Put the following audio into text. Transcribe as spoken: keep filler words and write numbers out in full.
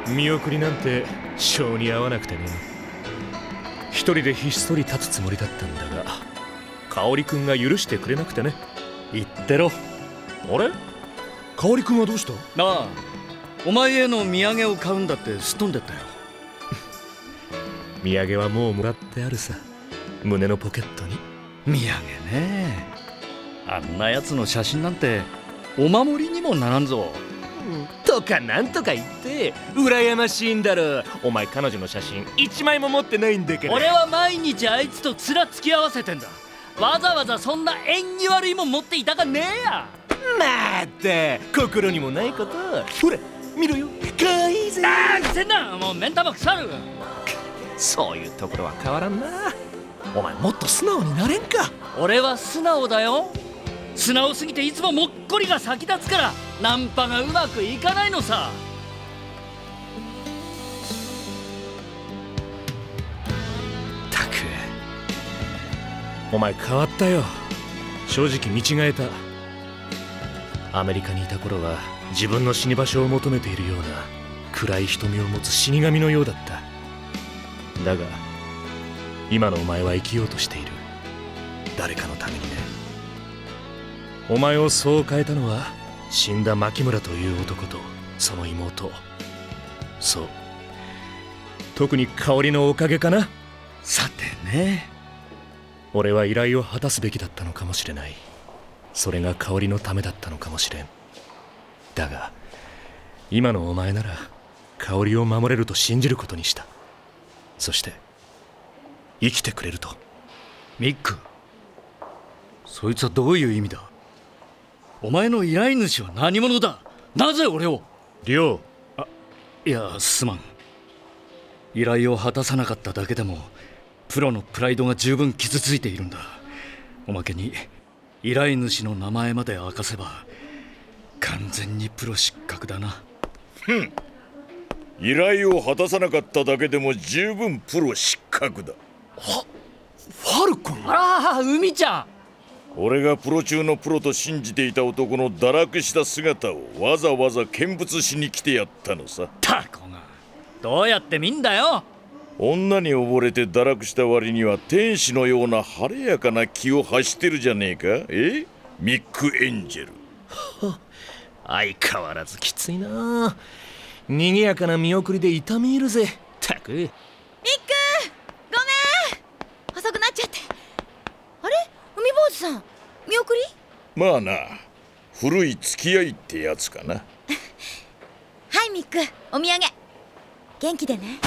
見送りなんて性に合わなくてね。一人でひっそり立つつもりだったんだが、香織くんが許してくれなくてね。 言ってろ。 あれ、香織くんはどうした？ ああ、お前への土産を買うんだってすっ飛んでったよ。 土産はもうもらってあるさ、胸のポケットに。 土産ね。あんなやつの写真なんてお守りにもならんぞ。 とかなんとか言って羨ましいんだろ。お前彼女の写真一枚も持ってないんだから。 俺は毎日あいつと面つき合わせてんだ。わざわざそんな縁起悪いもん持っていたかねえや。 また心にもないこと。ほら見ろよ、かわいいぜ。 ああ、せんな、もう目ん玉腐る。 そういうところは変わらんな。お前もっと素直になれんか。 俺は素直だよ。素直すぎていつももっこりが先立つからナンパがうまくいかないのさ。 たく、お前変わったよ。正直見違えた。アメリカにいた頃は自分の死に場所を求めているような暗い瞳を持つ死神のようだった。だが今のお前は生きようとしている。誰かのためにね。お前をそう変えたのは死んだ牧村という男とその妹。そう、特に香織のおかげかな。 さてね。 俺は依頼を果たすべきだったのかもしれない。それが香織のためだったのかもしれん。だが今のお前なら香織を守れると信じることにした。そして生きてくれると。 ミック、そいつはどういう意味だ。お前の依頼主は何者だ。なぜ俺を。 亮、 あ、いやすまん。依頼を果たさなかっただけでもプロのプライドが十分傷ついているんだ。おまけに依頼主の名前まで明かせば完全にプロ失格だな。 ふん、依頼を果たさなかっただけでも十分プロ失格だ。 はファルコン。 ああ、海ちゃん。 俺がプロ中のプロと信じていた男の堕落した姿をわざわざ見物しに来てやったのさ。 タコがどうやって見んだよ。 女に溺れて堕落した割には天使のような晴れやかな気を発してるじゃねえか。えミック・エンジェル。 相変わらずきついな。賑やかな見送りで痛み入るぜ。たく。ミック、 ごめん、遅くなっちゃって。あれ、海坊主さん、見送り？ まあな、古い付き合いってやつかな。 はいミック、お土産。元気でね。